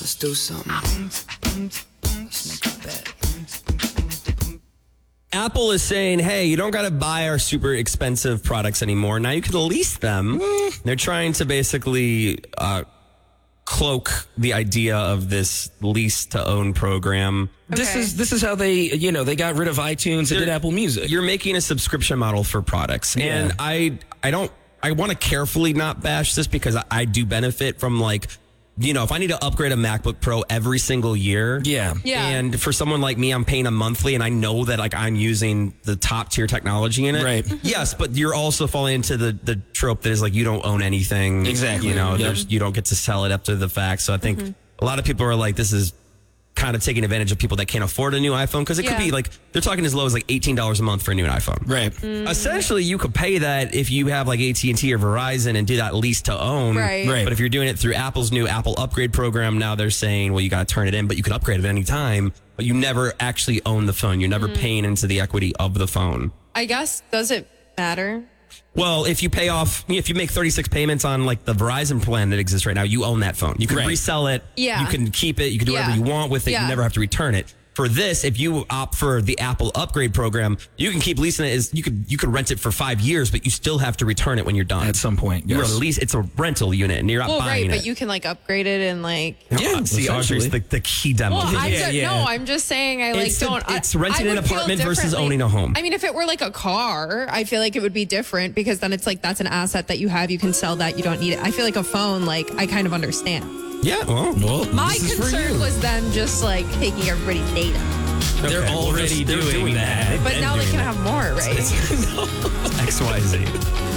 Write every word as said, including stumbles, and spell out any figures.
Let's do something. Let's make a bet. Apple is saying, hey, you don't got to buy our super expensive products anymore. Now you can lease them. They're trying to basically uh, cloak the idea of this lease to own program. This Okay. is this is how they, you know, they got rid of iTunes. They did They're- Apple Music. You're making a subscription model for products. And Yeah. I I don't I want to carefully not bash this because I, I do benefit from, like, you know, if I need to upgrade a MacBook Pro every single year. Yeah. Yeah. And for someone like me, I'm paying a monthly and I know that, like, I'm using the top tier technology in it. Right. Yes, but you're also falling into the, the trope that is like you don't own anything. Exactly. You know, Yep. there's, you don't get to sell it after the fact. So I think a lot of people are like, this is kind of taking advantage of people that can't afford a new iPhone because it Yeah. could be like, they're talking as low as like eighteen dollars a month for a new iPhone. Right. Essentially, you could pay that if you have like A T and T or Verizon and do that lease to own. Right. Right. But if you're doing it through Apple's new Apple upgrade program, now they're saying, well, you got to turn it in, but you can upgrade it at any time. But you never actually own the phone. You're never paying into the equity of the phone. I guess, does it matter? Well, if you pay off, if you make thirty-six payments on like the Verizon plan that exists right now, you own that phone. You can Right. resell it. Yeah. You can keep it. You can do Yeah. whatever you want with it. Yeah. You never have to return it. For this, if you opt for the Apple upgrade program, you can keep leasing it. As you could you could rent it for five years, but you still have to return it when you're done. At some point, You're yes. a lease. It's a rental unit, and you're not Well, buying right, it. but you can like upgrade it and like. Yeah, See, Audrey's essentially. the, the key demo. Well, I'm Yeah, just, yeah. no, I'm just saying I like It's the- don't. I- it's renting I an would feel apartment versus differently. owning a home. I mean, if it were like a car, I feel like it would be different because then it's like that's an asset that you have. You can sell that. You don't need it. I feel like a phone, like I kind of understand. yeah, well, Well, My this is for concern you. was them just like taking everybody's data, They're okay, well, already they're doing, doing that. that. but And now they doing can that. have more, right? X Y Z.